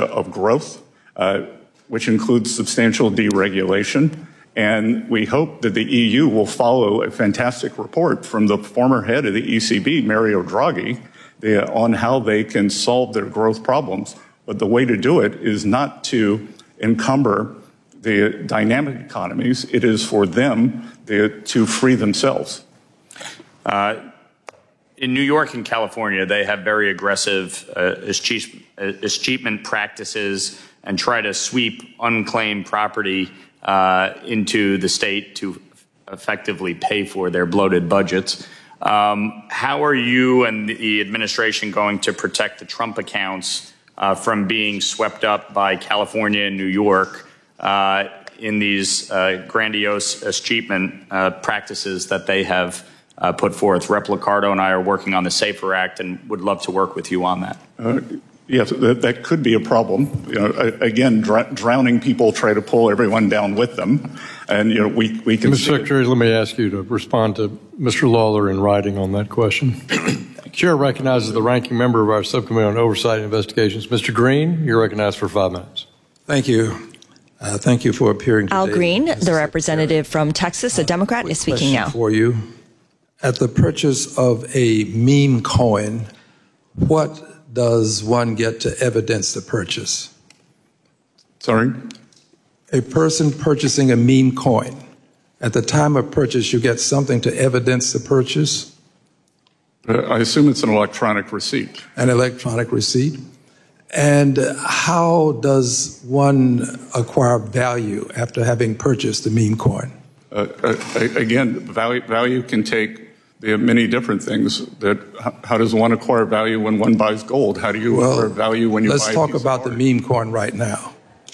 of growth, which includes substantial deregulation. And we hope that the EU will follow a fantastic report from the former head of the ECB, Mario Draghi, on how they can solve their growth problems. But the way to do it is not to encumber the dynamic economies. It is for them to free themselves. In New York and California, they have very aggressive escheatment practices and try to sweep unclaimed property into the state to effectively pay for their bloated budgets. How are you and the administration going to protect the Trump accounts from being swept up by California and New York in these grandiose escheatment practices that they have put forth? Rep. Liccardo and I are working on the SAFER Act and would love to work with you on that. Yes, that could be a problem. Again, drowning people try to pull everyone down with them, and we can. Mr. Secretary, let me ask you to respond to Mr. Lawler in writing on that question. Chair recognizes the ranking member of our subcommittee on oversight and investigations, Mr. Green. You're recognized for 5 minutes. Thank you. Thank you for appearing today. Al Green, the representative from Texas, a Democrat, is speaking now. For you, at the purchase of a meme coin, what does one get to evidence the purchase? Sorry? A person purchasing a meme coin. At the time of purchase, you get something to evidence the purchase? I assume it's an electronic receipt. An electronic receipt? And how does one acquire value after having purchased the meme coin? Again, value can take many different things. How does one acquire value when one buys gold? How do you acquire value when you buy? Let's talk about the meme coin right now.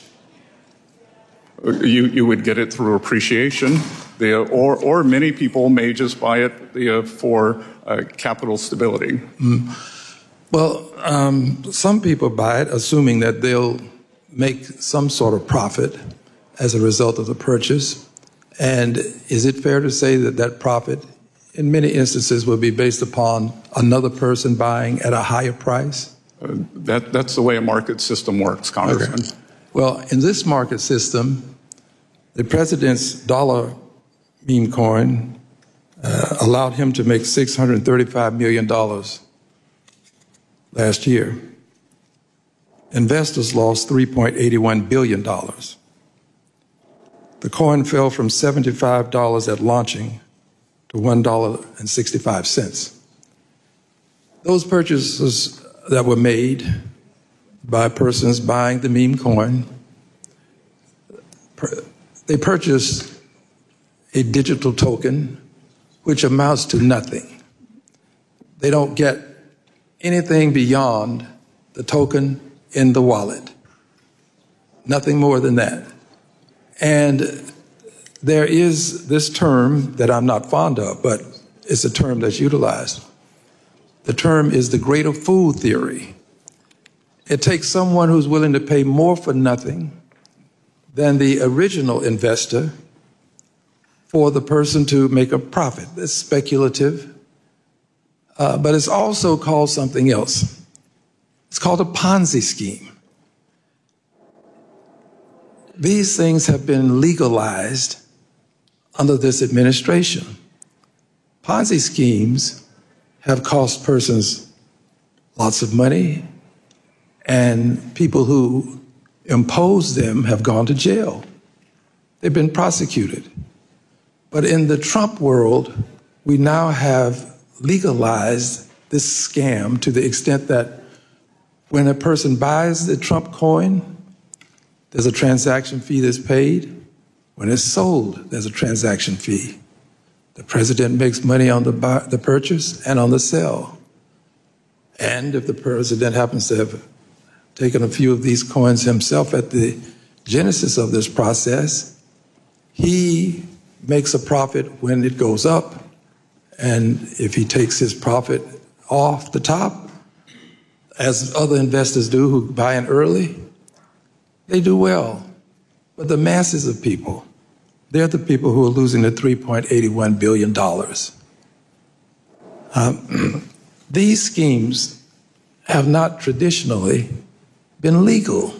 You would get it through appreciation, or many people may just buy it for capital stability. Well, some people buy it assuming that they'll make some sort of profit as a result of the purchase. And is it fair to say that that profit, in many instances, will be based upon another person buying at a higher price? That's the way a market system works, Congressman. Okay. Well, in this market system, the president's dollar meme coin allowed him to make $635 million last year. Investors lost $3.81 billion. The coin fell from $75 at launching to $1.65. Those purchases that were made by persons buying the meme coin, they purchased a digital token which amounts to nothing. They don't get anything beyond the token in the wallet. Nothing more than that. And there is this term that I'm not fond of, but it's a term that's utilized. The term is the greater fool theory. It takes someone who's willing to pay more for nothing than the original investor for the person to make a profit. It's speculative, but it's also called something else. It's called a Ponzi scheme. These things have been legalized under this administration. Ponzi schemes have cost persons lots of money, and people who impose them have gone to jail. They've been prosecuted. But in the Trump world, we now have legalized this scam to the extent that when a person buys the Trump coin, there's a transaction fee that's paid. When it's sold, there's a transaction fee. The president makes money on the purchase and on the sale. And if the president happens to have taken a few of these coins himself at the genesis of this process, he makes a profit when it goes up. And if he takes his profit off the top, as other investors do who buy in early, they do well. But the masses of people, they're the people who are losing the $3.81 billion. These schemes have not traditionally been legal.